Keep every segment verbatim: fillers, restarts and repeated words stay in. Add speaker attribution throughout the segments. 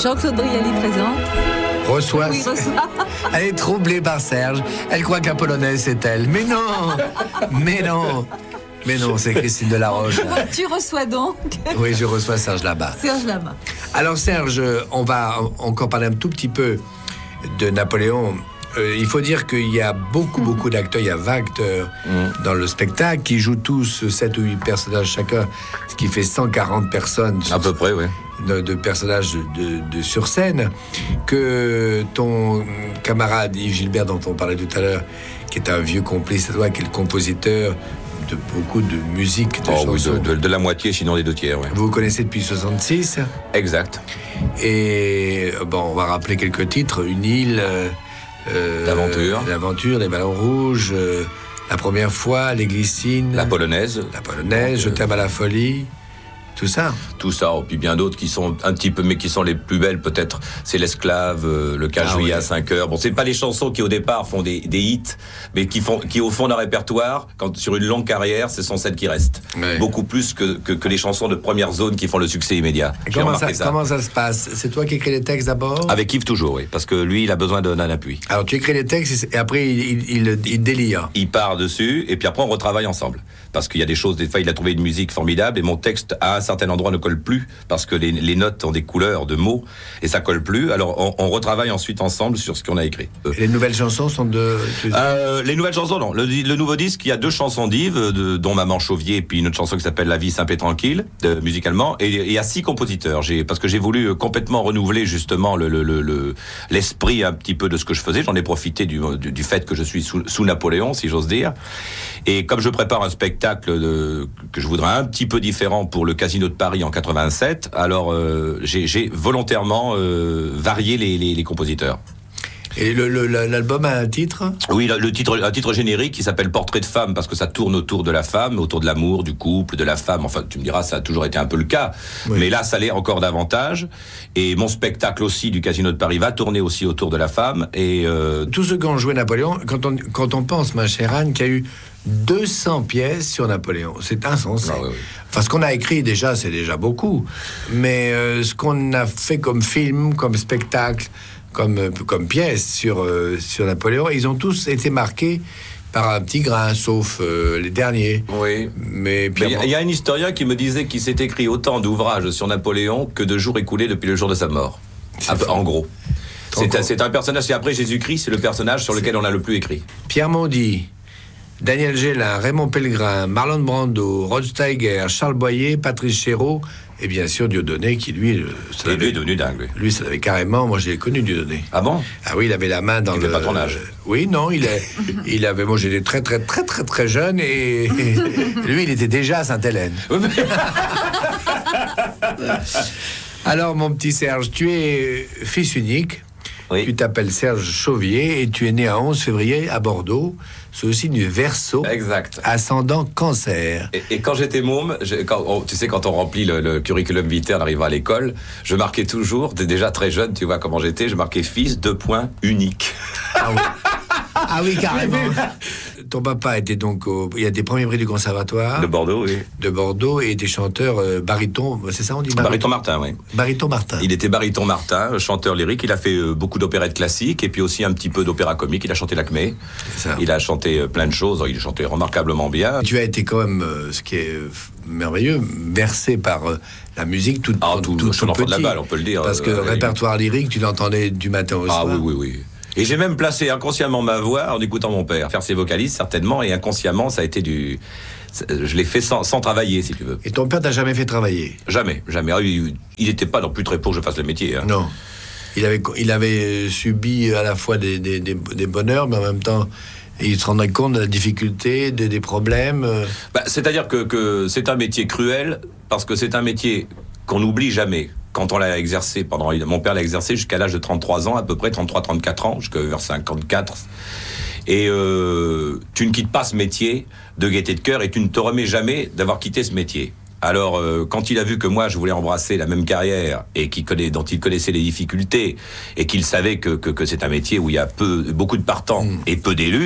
Speaker 1: Jean-Claude Brialy présente.
Speaker 2: Reçoit.
Speaker 1: Oui, reçoit.
Speaker 2: Elle est troublée par Serge. Elle croit qu'un Polonais, c'est elle. Mais non. Mais non. Mais non, c'est Christine Delaroche.
Speaker 1: Tu reçois donc
Speaker 2: Oui, je reçois Serge là-bas.
Speaker 1: Serge là-bas.
Speaker 2: Alors Serge, on va encore parler un tout petit peu de Napoléon. Euh, il faut dire qu'il y a beaucoup, beaucoup d'acteurs, il y a vingt acteurs mmh. dans le spectacle qui jouent tous sept ou huit personnages chacun, ce qui fait cent quarante personnes.
Speaker 3: À peu près, oui.
Speaker 2: De, de personnages de, de sur scène, que ton camarade Yves Gilbert, dont on parlait tout à l'heure, qui est un vieux complice à toi, qui est le compositeur de beaucoup de musique, de
Speaker 3: oh,
Speaker 2: chansons.
Speaker 3: Oui, de, de, de la moitié, sinon les deux tiers, oui.
Speaker 2: Vous vous connaissez depuis soixante-six.
Speaker 3: Exact.
Speaker 2: Et bon, on va rappeler quelques titres. Une île...
Speaker 3: Euh, L'aventure.
Speaker 2: L'aventure, les ballons rouges, euh, la première fois, les glycines.
Speaker 3: La polonaise.
Speaker 2: La polonaise, je t'aime à la folie. Tout ça.
Speaker 3: Tout ça, et puis bien d'autres qui sont un petit peu, mais qui sont les plus belles peut-être. C'est l'esclave, euh, le quinze ah, juillet oui. à cinq heures. Bon, c'est pas les chansons qui au départ font des, des hits, mais qui font, qui au fond d'un répertoire, quand sur une longue carrière, ce sont celles qui restent. Oui. Beaucoup plus que, que, que les chansons de première zone qui font le succès immédiat.
Speaker 2: Comment ça, ça. comment ça se passe? C'est toi qui écris les textes d'abord?
Speaker 3: Avec Yves toujours, oui, parce que lui, il a besoin d'un appui.
Speaker 2: Alors tu écris les textes et après il, il, il, il délire.
Speaker 3: Il part dessus et puis après on retravaille ensemble. Parce qu'il y a des choses, des fois il a trouvé une musique formidable et mon texte à un certain endroit ne colle plus parce que les, les notes ont des couleurs de mots et ça colle plus. Alors on, on retravaille ensuite ensemble sur ce qu'on a écrit.
Speaker 2: Et les nouvelles chansons sont de...
Speaker 3: Euh, les nouvelles chansons, non. Le, le nouveau disque, il y a deux chansons d'Yves, de, dont Maman Chauvier et puis une autre chanson qui s'appelle La vie simple et tranquille, de, musicalement. Et il y a six compositeurs. J'ai, parce que j'ai voulu complètement renouveler justement le, le, le, le, l'esprit un petit peu de ce que je faisais. J'en ai profité du, du, du fait que je suis sous, sous Napoléon, si j'ose dire. Et comme je prépare un spectacle de, que je voudrais un petit peu différent pour le Casino de Paris en quatre-vingt-sept, alors euh, j'ai, j'ai volontairement euh, varié les, les, les compositeurs.
Speaker 2: Et le, le, l'album a un titre?
Speaker 3: Oui, le titre, un titre générique qui s'appelle Portrait de femme, parce que ça tourne autour de la femme, autour de l'amour, du couple, de la femme. Enfin, tu me diras, ça a toujours été un peu le cas. Oui. Mais là, ça l'est encore davantage. Et mon spectacle aussi du Casino de Paris va tourner aussi autour de la femme. Et euh...
Speaker 2: tous ceux qui ont joué Napoléon, quand on, quand on pense, ma chère Anne, qu'il y a eu deux cents pièces sur Napoléon, c'est insensé.
Speaker 3: Ah, oui, oui.
Speaker 2: Enfin, ce qu'on a écrit déjà, c'est déjà beaucoup. Mais euh, ce qu'on a fait comme film, comme spectacle, comme, comme pièce sur, euh, sur Napoléon, ils ont tous été marqués par un petit grain, sauf euh, les derniers.
Speaker 3: Oui.
Speaker 2: Mais
Speaker 3: il y, y a un historien qui me disait qu'il s'est écrit autant d'ouvrages sur Napoléon que de jours écoulés depuis le jour de sa mort. Un peu, en gros. C'est un, c'est un personnage, c'est après Jésus-Christ, c'est le personnage sur lequel on a le plus écrit.
Speaker 2: Pierre Mondy, Daniel Gélin, Raymond Pellegrin, Marlon Brando, Rod Steiger, Charles Boyer, Patrice Chéreau, et bien sûr Dieudonné, qui lui...
Speaker 3: Ça et lui est devenu dingue, lui.
Speaker 2: Lui, ça l'avait carrément... Moi, je l'ai connu, Dieudonné.
Speaker 3: Ah bon?
Speaker 2: Ah oui, il avait la main dans
Speaker 3: il
Speaker 2: le...
Speaker 3: Il pas ton âge.
Speaker 2: Oui, non, il, est, il avait... Moi, j'étais très, très, très, très, très jeune, et, et lui, il était déjà à Sainte-Hélène. Alors, mon petit Serge, tu es fils unique. Oui. Tu t'appelles Serge Chauvier et tu es né à onze février à Bordeaux. C'est aussi du Verseau.
Speaker 3: Exact.
Speaker 2: Ascendant Cancer.
Speaker 3: Et, et quand j'étais môme, quand, oh, tu sais, quand on remplit le, le curriculum vitae en arrivant à l'école, je marquais toujours, déjà très jeune, tu vois comment j'étais, je marquais fils, deux points, unique.
Speaker 2: Ah oui, ah oui carrément. Ton papa était donc au, il y a des premiers prix du conservatoire
Speaker 3: de Bordeaux, oui.
Speaker 2: De Bordeaux et était chanteur euh, baryton, c'est ça on dit?
Speaker 3: Baryton Martin, oui.
Speaker 2: Baryton Martin.
Speaker 3: Il était baryton Martin, chanteur lyrique. Il a fait euh, beaucoup d'opérettes classiques et puis aussi un petit peu d'opéra comique. Il a chanté l'Acmé. Il a chanté euh, plein de choses. Il chantait remarquablement bien.
Speaker 2: Tu as été quand même, euh, ce qui est euh, merveilleux, bercé par euh, la musique toute
Speaker 3: ah, tout,
Speaker 2: tout,
Speaker 3: tout, tout
Speaker 2: petit.
Speaker 3: De la balle, on peut le dire.
Speaker 2: Parce que le euh, répertoire lyrique, tu l'entendais du matin au soir.
Speaker 3: Ah oui, oui, oui. Et j'ai même placé inconsciemment ma voix en écoutant mon père faire ses vocalises, certainement, et inconsciemment, ça a été du... Je l'ai fait sans, sans travailler, si tu veux.
Speaker 2: Et ton père t'a jamais fait travailler?
Speaker 3: Jamais, jamais. Il n'était pas non plus très pour que je fasse le métier. Hein.
Speaker 2: Non. Il avait, il avait subi à la fois des, des, des, des bonheurs, mais en même temps... Et il se rendait compte de la difficulté, des, des problèmes.
Speaker 3: Bah, c'est-à-dire que, que c'est un métier cruel, parce que c'est un métier qu'on n'oublie jamais. Quand on l'a exercé, pendant, mon père l'a exercé jusqu'à l'âge de trente-trois ans, à peu près trente-trois trente-quatre ans, jusqu'à vers cinquante-quatre. Et euh, tu ne quittes pas ce métier de gaieté de cœur et tu ne te remets jamais d'avoir quitté ce métier. Alors, euh, quand il a vu que moi, je voulais embrasser la même carrière et qu'il connaît, dont il connaissait les difficultés et qu'il savait que, que, que c'est un métier où il y a peu, beaucoup de partants mmh. et peu d'élus,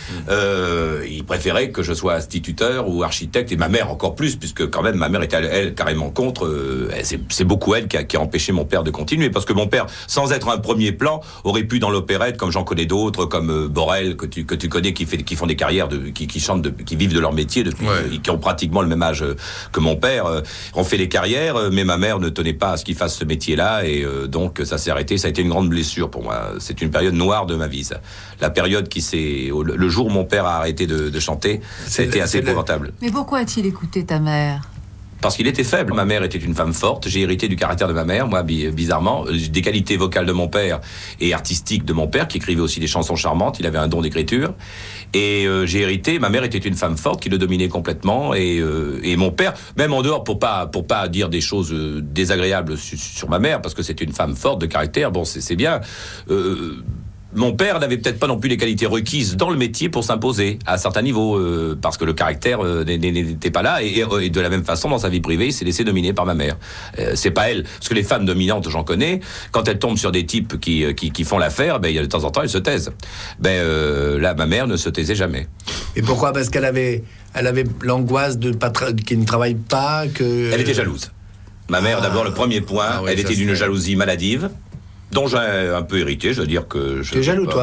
Speaker 3: Euh, il préférait que je sois instituteur ou architecte, et ma mère encore plus, puisque quand même ma mère était, elle, elle carrément contre. Euh, c'est, c'est beaucoup elle qui a, qui a empêché mon père de continuer, parce que mon père, sans être un premier plan, aurait pu dans l'opérette, comme j'en connais d'autres, comme euh, Borel, que tu, que tu connais, qui, fait, qui font des carrières, de, qui, qui chantent, de, qui vivent de leur métier, depuis,
Speaker 2: ouais.
Speaker 3: euh, qui ont pratiquement le même âge euh, que mon père, euh, ont fait des carrières, euh, mais ma mère ne tenait pas à ce qu'il fasse ce métier-là, et euh, donc ça s'est arrêté. Ça a été une grande blessure pour moi. C'est une période noire de ma vie, ça. La période qui s'est... Le jour où mon père a arrêté de, de chanter, ça a été assez épouvantable.
Speaker 1: Mais pourquoi a-t-il écouté ta mère ?
Speaker 3: Parce qu'il était faible. Ma mère était une femme forte. J'ai hérité du caractère de ma mère, moi, bizarrement. Des qualités vocales de mon père et artistiques de mon père, qui écrivait aussi des chansons charmantes. Il avait un don d'écriture. Et euh, j'ai hérité. Ma mère était une femme forte qui le dominait complètement. Et, euh, et mon père, même en dehors, pour pas, pour pas dire des choses euh, désagréables sur, sur ma mère, parce que c'était une femme forte de caractère, bon, c'est, c'est bien. Euh, Mon père n'avait peut-être pas non plus les qualités requises dans le métier pour s'imposer à certains niveaux, euh, parce que le caractère euh, n'était pas là, et, et de la même façon, dans sa vie privée, il s'est laissé dominer par ma mère. Euh, c'est pas elle, parce que les femmes dominantes, j'en connais, quand elles tombent sur des types qui, qui, qui font l'affaire, ben, de temps en temps, elles se taisent. Ben, euh, là, ma mère ne se taisait jamais.
Speaker 2: Et pourquoi ? Parce qu'elle avait, elle avait l'angoisse de pas tra- qu'il ne travaille pas, que...
Speaker 3: Elle était jalouse. Ma mère, ah, d'abord, le premier point, ah ouais, elle était d'une jalousie maladive, dont j'ai un peu hérité, je veux dire que...
Speaker 2: Tu es jaloux,
Speaker 3: pas,
Speaker 2: toi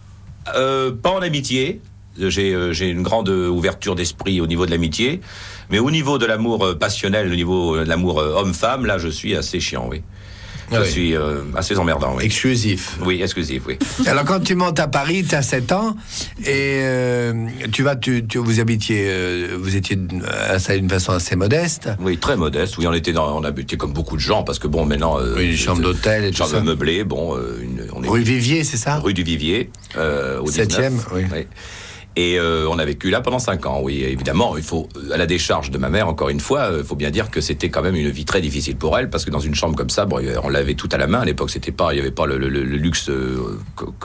Speaker 3: euh, Pas en amitié, j'ai, euh, j'ai une grande ouverture d'esprit au niveau de l'amitié, mais au niveau de l'amour passionnel, au niveau de l'amour homme-femme, là, je suis assez chiant, oui. Je oui. suis euh, assez emmerdant, oui.
Speaker 2: Exclusif.
Speaker 3: Oui, exclusif, oui.
Speaker 2: Alors, quand tu montes à Paris, tu as sept ans, et euh, tu vas, tu, tu, vous habitiez, euh, vous étiez installé d'une façon assez modeste.
Speaker 3: Oui, très modeste. Oui, on était dans, on habitait comme beaucoup de gens, parce que bon, maintenant... Euh,
Speaker 2: oui, une chambre d'hôtel et tout ça.
Speaker 3: Chambre meublée, bon... Euh, une, on est
Speaker 2: rue Vivier, c'est ça ?
Speaker 3: Rue du Vivier, euh, au
Speaker 2: septième, oui.
Speaker 3: oui. Et euh, on a vécu là pendant cinq ans, oui. Évidemment, il faut, à la décharge de ma mère, encore une fois, il faut bien dire que c'était quand même une vie très difficile pour elle, parce que dans une chambre comme ça, bon, on l'avait tout à la main. À l'époque, c'était pas, il y avait pas le, le, le luxe euh,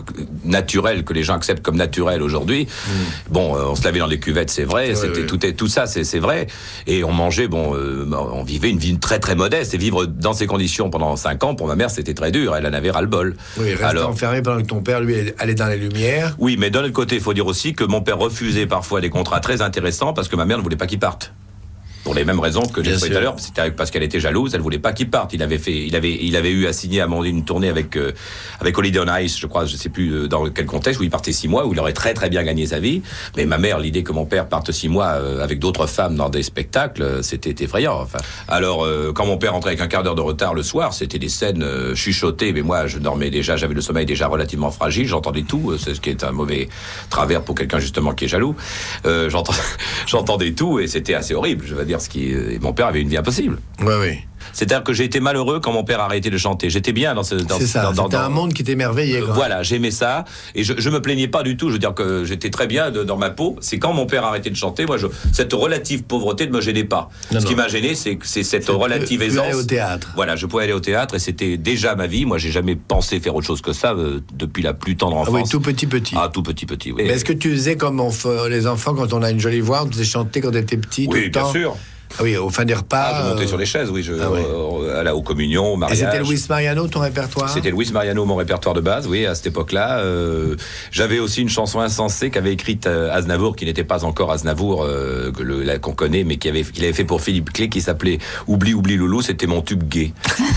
Speaker 3: naturel que les gens acceptent comme naturel aujourd'hui. Mmh. Bon, euh, on se lavait dans les cuvettes, c'est vrai. Ouais, c'était ouais. Tout, tout ça, c'est, c'est vrai. Et on mangeait, bon, euh, on vivait une vie très très modeste. Et vivre dans ces conditions pendant cinq ans, pour ma mère, c'était très dur. Elle en avait ras le bol.
Speaker 2: Oui, rester Alors, enfermé pendant que ton père, lui, allait dans les lumières.
Speaker 3: Oui, mais d'un autre côté, il faut dire aussi que mon père refusait par parfois des contrats très intéressants parce que ma mère ne voulait pas qu'il parte. Pour les mêmes raisons que j'ai dit tout à l'heure, c'était parce qu'elle était jalouse, elle voulait pas qu'il parte. Il avait fait, il avait, il avait eu à signer à mon une tournée avec euh, avec Holiday on Ice, je crois, je sais plus euh, dans quel contexte, où il partait six mois, où il aurait très très bien gagné sa vie. Mais ma mère, l'idée que mon père parte six mois euh, avec d'autres femmes dans des spectacles, euh, c'était effrayant. Enfin, alors euh, quand mon père rentrait avec un quart d'heure de retard le soir, c'était des scènes euh, chuchotées. Mais moi, je dormais déjà, j'avais le sommeil déjà relativement fragile, j'entendais tout. Euh, c'est ce qui est un mauvais travers pour quelqu'un justement qui est jaloux. Euh, j'entends, j'entendais tout et c'était assez horrible. Je veux dire ce qui euh, mon père avait une vie impossible.
Speaker 2: Oui, oui.
Speaker 3: C'est-à-dire que j'ai été malheureux quand mon père a arrêté de chanter. J'étais bien dans ce... Dans,
Speaker 2: c'est ça,
Speaker 3: dans,
Speaker 2: c'était
Speaker 3: dans,
Speaker 2: un monde qui t'émerveillait.
Speaker 3: Euh, voilà, j'aimais ça. Et je, je me plaignais pas du tout. Je veux dire que j'étais très bien de, dans ma peau. C'est quand mon père a arrêté de chanter, moi, je, cette relative pauvreté ne me gênait pas. Non, Ce non. qui m'a gêné, c'est, c'est cette c'est relative aisance.
Speaker 2: Aller au théâtre.
Speaker 3: Voilà, je pouvais aller au théâtre et c'était déjà ma vie. Moi, j'ai jamais pensé faire autre chose que ça euh, depuis la plus tendre enfance.
Speaker 2: Ah oui, tout petit petit.
Speaker 3: Ah, tout petit petit, oui.
Speaker 2: Mais est-ce que tu faisais comme on fait, les enfants, quand on a une jolie voix, on faisait chanter quand on était petit, tout
Speaker 3: oui,
Speaker 2: le temps?
Speaker 3: Oui, bien sûr.
Speaker 2: Ah oui, au fin des repas.
Speaker 3: Ah, je montais euh... sur les chaises, oui. Je, ah ouais. euh, à la aux communions, au mariage.
Speaker 2: Et c'était Luis Mariano, ton répertoire?
Speaker 3: C'était Luis Mariano, mon répertoire de base, oui, à cette époque-là. Euh, j'avais aussi une chanson insensée qu'avait écrite euh, Aznavour, qui n'était pas encore Aznavour, euh, que le, la, qu'on connaît, mais qui avait, qu'il avait fait pour Philippe Clé, qui s'appelait Oublie, oublie Loulou, c'était mon tube gay.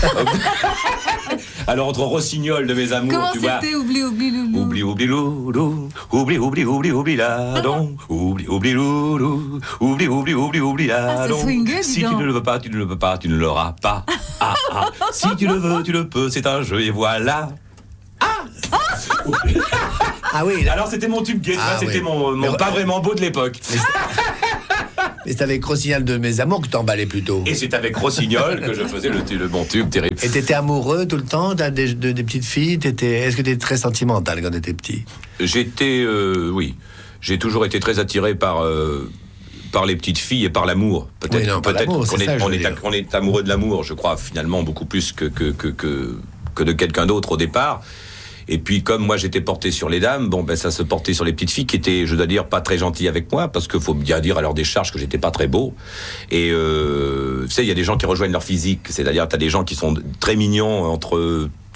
Speaker 3: Alors, entre Rossignol de mes amours,
Speaker 1: comment
Speaker 3: tu vois.
Speaker 1: Comment c'était Oublie, oublie Loulou?
Speaker 3: Oublie, oublie Loulou, oublie, oublie, oublie, oublie là, donc. Oublie, oublie Loulou, oublie, oublie, oublie, oublie là,
Speaker 1: ah,
Speaker 3: donc.
Speaker 1: Swingé,
Speaker 3: si tu ne le veux pas, tu ne le veux pas, tu ne l'auras pas. Ah, ah. Si tu le veux, tu le peux, c'est un jeu, et voilà. Ah
Speaker 2: Ah oui. Là...
Speaker 3: Alors, c'était mon tube gay, ah, c'était oui. mon, mon pas vraiment beau de l'époque.
Speaker 2: Mais c'est avec Rossignol de mes amours que t'emballais plutôt.
Speaker 3: Et c'est avec Rossignol que je faisais le, le bon tube terrible.
Speaker 2: Et t'étais amoureux tout le temps t'as des, de, des petites filles t'étais... Est-ce que t'étais très sentimental quand t'étais petit?
Speaker 3: J'étais, euh, oui. J'ai toujours été très attiré par... Euh, par les petites filles et par l'amour. Peut-être,
Speaker 2: oui, non,
Speaker 3: peut-être
Speaker 2: qu'on
Speaker 3: est,
Speaker 2: ça,
Speaker 3: on, est, on est amoureux de l'amour, je crois, finalement, beaucoup plus que, que, que, que, que de quelqu'un d'autre au départ. Et puis, comme moi, j'étais porté sur les dames, bon, ben, ça se portait sur les petites filles qui étaient, je dois dire, pas très gentilles avec moi, parce qu'il faut bien dire à leur décharge que j'étais pas très beau. Et, euh, tu sais, il y a des gens qui rejoignent leur physique. C'est-à-dire, t'as des gens qui sont très mignons entre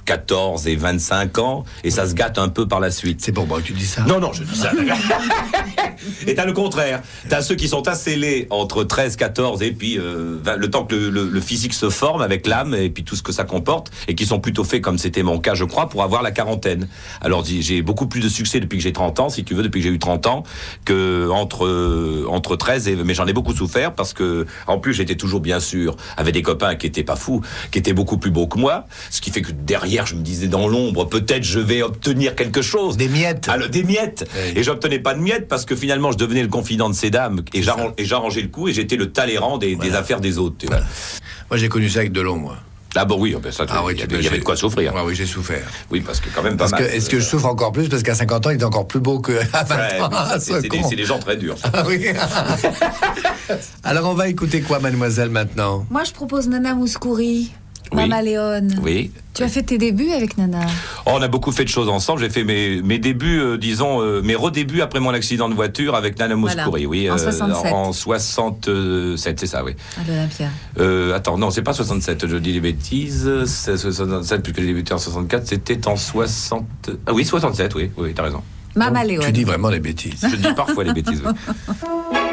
Speaker 3: quatorze et vingt-cinq ans, et ça se gâte un peu par la suite.
Speaker 2: C'est pour moi que tu dis ça.
Speaker 3: Non, non, je dis ça. Et t'as le contraire. T'as ceux qui sont ascellés entre treize, quatorze et puis euh, le temps que le, le, le physique se forme avec l'âme et puis tout ce que ça comporte, et qui sont plutôt faits, comme c'était mon cas, je crois, pour avoir la quarantaine. Alors j'ai beaucoup plus de succès depuis que j'ai trente ans, si tu veux, depuis que j'ai eu trente ans, que entre, euh, entre treize et... Mais j'en ai beaucoup souffert parce que, en plus, j'étais toujours, bien sûr, avec des copains qui étaient pas fous, qui étaient beaucoup plus beaux que moi, ce qui fait que derrière, je me disais dans l'ombre, peut-être je vais obtenir quelque chose.
Speaker 2: Des miettes.
Speaker 3: Alors, des miettes. Oui. Et j'obtenais pas de miettes parce que finalement, je devenais le confident de ces dames et j'arrangeais le coup et j'étais le Talleyrand des, voilà. des affaires des autres. Tu vois.
Speaker 2: Moi, j'ai connu ça avec Delon, moi.
Speaker 3: Ah bon, oui, ben ça, ah, oui, il y avait, il y avait de quoi souffrir.
Speaker 2: Ah oui, j'ai souffert.
Speaker 3: Oui, parce que quand même pas
Speaker 2: parce
Speaker 3: mal.
Speaker 2: Que, est-ce que je souffre encore plus parce qu'à cinquante ans, il est encore plus beau qu'à vingt ans.
Speaker 3: Ouais, c'est des, des gens très durs.
Speaker 2: Ah, oui. Alors, on va écouter quoi, mademoiselle, maintenant?
Speaker 1: Moi, je propose Nana Mouskouri.
Speaker 3: Oui.
Speaker 1: Mama Léone.
Speaker 3: Oui.
Speaker 1: Tu as fait tes débuts avec Nana?
Speaker 3: Oh, on a beaucoup fait de choses ensemble. J'ai fait mes, mes débuts, euh, disons, euh, mes redébuts après mon accident de voiture avec Nana Mouskouri.
Speaker 1: Voilà.
Speaker 3: Oui,
Speaker 1: en
Speaker 3: euh,
Speaker 1: soixante-sept.
Speaker 3: En soixante-sept, c'est ça, oui.
Speaker 1: À l'Olympia.
Speaker 3: Euh, attends, non, c'est pas soixante-sept, je dis des bêtises. C'est soixante-sept, puisque j'ai débuté en soixante-quatre, c'était en soixante... Ah oui, soixante-sept, oui, oui, t'as raison.
Speaker 1: Mama Léone.
Speaker 2: Tu dis vraiment des bêtises.
Speaker 3: Je dis parfois des bêtises, oui.